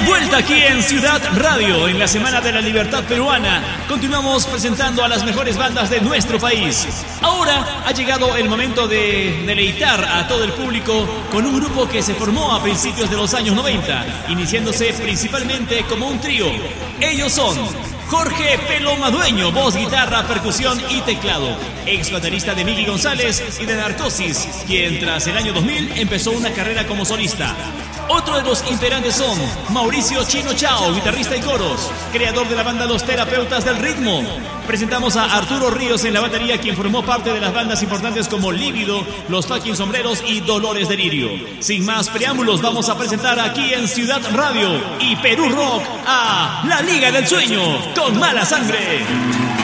vuelta aquí en Ciudad Radio, en la Semana de la Libertad Peruana. Continuamos presentando a las mejores bandas de nuestro país. Ahora ha llegado el momento de deleitar a todo el público con un grupo que se formó a principios de los años 90, iniciándose principalmente como un trío. Ellos son Jorge Pelo Madueño, voz, guitarra, percusión y teclado, ex baterista de Miki González y de Narcosis, quien tras el año 2000 empezó una carrera como solista. Otro de los integrantes son Mauricio Chino Chao, guitarrista y coros, creador de la banda Los Terapeutas del Ritmo. Presentamos a Arturo Ríos en la batería, quien formó parte de las bandas importantes como Lívido, Los Fucking Sombreros y Dolores Delirio. Sin más preámbulos, vamos a presentar aquí en Ciudad Radio y Perú Rock a La Liga del Sueño con Mala Sangre.